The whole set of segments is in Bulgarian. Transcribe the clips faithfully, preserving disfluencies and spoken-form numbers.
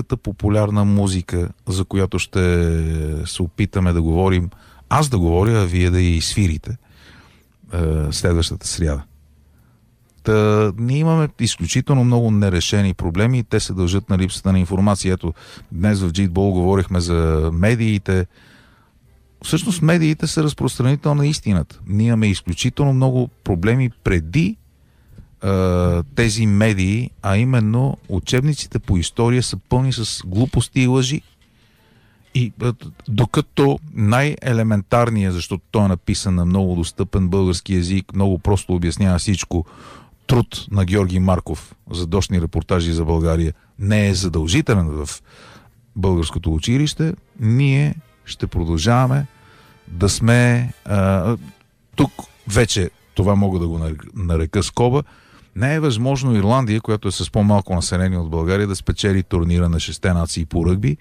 популярна музика, за която ще се опитаме да говорим, аз да говоря, а вие да и свирите е, следващата сряда. Та, ние имаме изключително много нерешени проблеми и те се дължат на липсата на информация. Ето, днес в Джитбол говорихме за медиите. Всъщност медиите са разпространител на истината. Ние имаме изключително много проблеми преди е, тези медии, а именно учебниците по история са пълни с глупости и лъжи. И е, докато най-елементарният, защото той е написан на много достъпен български език, много просто обяснява всичко, труд на Георги Марков за дочни репортажи за България не е задължителен в българското училище, ние ще продължаваме да сме а, тук вече, това мога да го нарека скоба, не е възможно Ирландия, която е с по-малко население от България, да спечели турнира на шесте нации по ръгби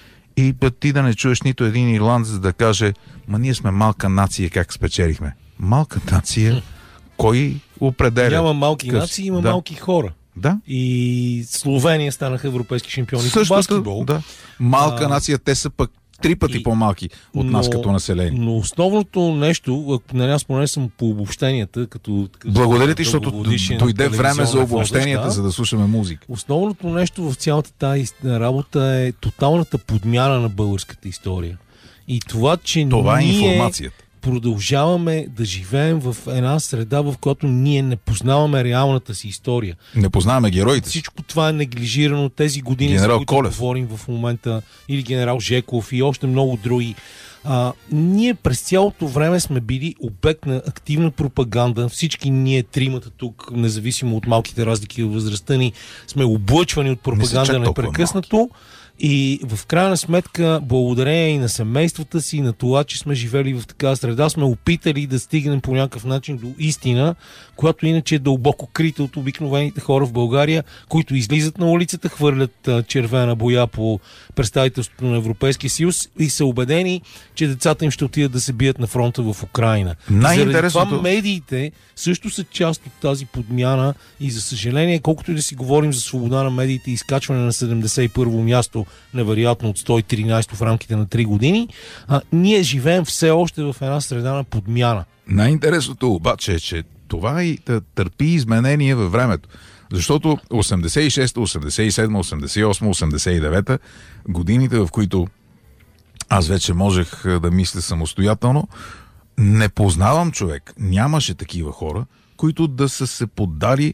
и ти да не чуеш нито един ирландец да каже, ма ние сме малка нация, как спечелихме. Малка нация, кой определя? Няма малки къс... нации, има да. малки хора. Да. И Словения станаха европейски шампиони Същото, по баскетбол. Да. Малка а... нация, те са пък три пъти и... по-малки от но, нас като население. Но основното нещо, на нас поне съм по обобщенията, като... Благодаря ти, защото дойде време за обобщенията, да, за да слушаме музика. Основното нещо в цялата тази работа е тоталната подмяна на българската история. И това, че това ние... е информацията. Продължаваме да живеем в една среда, в която ние не познаваме реалната си история. Не познаваме героите. Всичко това е неглижирано тези години, генерал за които Колев. говорим в момента, или генерал Жеков и още много други. А, ние през цялото време сме били обект на активна пропаганда. Всички ние тримата тук, независимо от малките разлики във възрастта ни, сме облъчвани от пропаганда непрекъснато. И в крайна сметка, благодарение и на семействата си, и на това, че сме живели в такава среда, сме опитали да стигнем по някакъв начин до истина, която иначе е дълбоко крита от обикновените хора в България, които излизат на улицата, хвърлят а, червена боя по представителството на Европейския съюз и са убедени, че децата им ще отидат да се бият на фронта в Украйна. Заради това медиите също са част от тази подмяна и за съжаление, колкото и да си говорим за свобода на медиите и изкачване на седемдесет и първо място, невероятно от сто и тринадесето в рамките на три години, а, ние живеем все още в една среда на подмяна. Най-интересното обаче е, че това и търпи изменение във времето. Защото осемдесет и шеста, осемдесет и седма, осемдесет и осма, осемдесет и девета годините, в които аз вече можех да мисля самостоятелно, не познавам човек. Нямаше такива хора, които да са се поддали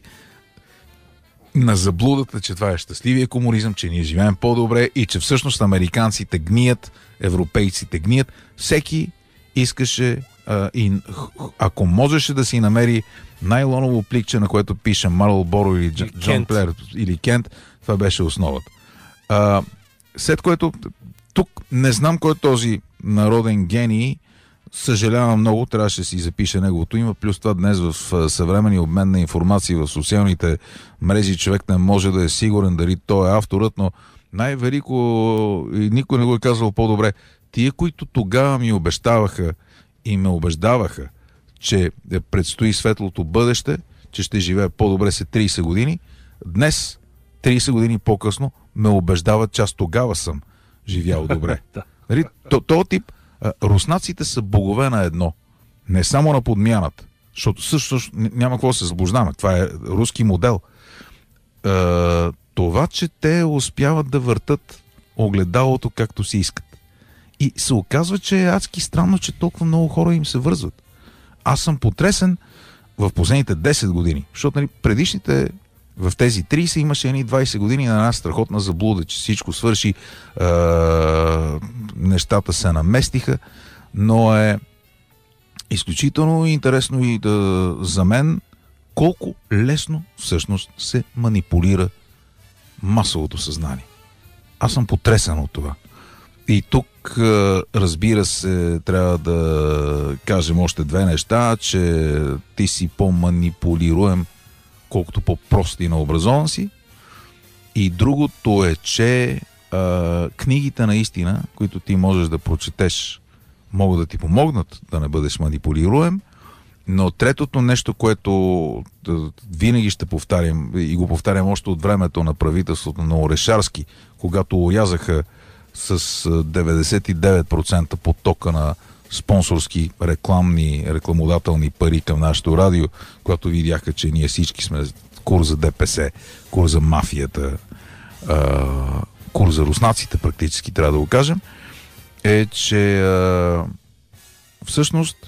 на заблудата, че това е щастливия комунизъм, че ние живеем по-добре и че всъщност американците гният, европейците гният. Всеки искаше а, и ако можеше да си намери найлоново пликче, на което пише Марл Боро или Джон, Джон Плеер или Кент, това беше основата. А, след което тук не знам кой е този народен гений, съжалявам много, трябваше да си запише неговото име, плюс това днес в съвременния обмен на информация в социалните мрежи човек не може да е сигурен дали той е авторът, но най-велико и никой не го е казал по-добре. Тия, които тогава ми обещаваха и ме убеждаваха, че предстои светлото бъдеще, че ще живее по-добре след тридесет години, днес, тридесет години по-късно, ме убеждават, че аз тогава съм живял добре. Нали? Този тип руснаците са богове на едно. Не само на подмяната. Защото също, също няма какво да се заблуждаваме. Това е руски модел. Е, това, че те успяват да въртат огледалото както си искат. И се оказва, че е адски странно, че толкова много хора им се вързват. Аз съм потресен в последните десет години. Защото нали, предишните в тези тридесет имаше едни двадесет години на една страхотна заблуда, че всичко свърши, е, нещата се наместиха, но е изключително интересно и да, за мен колко лесно всъщност се манипулира масовото съзнание. Аз съм потресен от това. И тук, разбира се, трябва да кажем още две неща, че ти си по-манипулируем, колкото по-прост и наобразован си. И другото е, че а, книгите наистина, които ти можеш да прочетеш, могат да ти помогнат да не бъдеш манипулируем, Но третото нещо, което винаги ще повтарям и го повтарям още от времето на правителството на Орешарски, когато орязаха с деветдесет и девет процента потока на спонсорски рекламни, рекламодателни пари към нашето радио, когато видяха, че ние всички сме кур за ДПС, кур за мафията, кур за руснаците практически, трябва да го кажем, е, че а, всъщност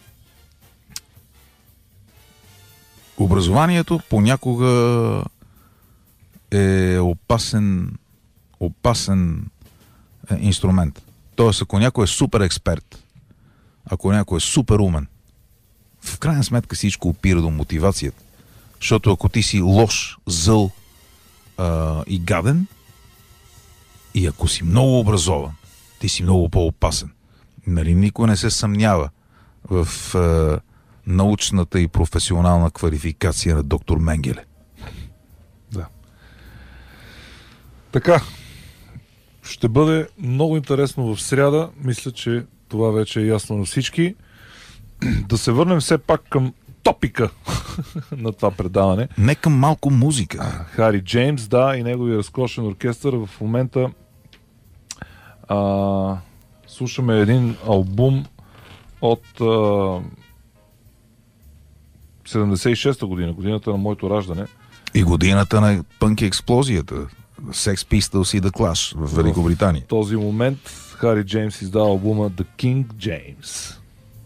образованието понякога е опасен опасен инструмент. Тоест, ако някой е супер експерт, ако някой е супер умен, в крайна сметка всичко опира до мотивацията. Защото ако ти си лош, зъл а, и гаден, и ако си много образован, ти си много по-опасен. Нали, никой не се съмнява в а, научната и професионална квалификация на доктор Менгеле. Да. Така, ще бъде много интересно в сряда. Мисля, че това вече е ясно на всички. Да се върнем все пак към топика на това предаване. Не към малко музика. Хари Джеймс, да, и неговия разкошен оркестър. В момента а, слушаме един албум от а, седемдесет и шеста година, годината на моето раждане. И годината на пънки експлозията. Sex Pistols и The Clash в Великобритания. В този момент Хари Джеймс издава албума The King James.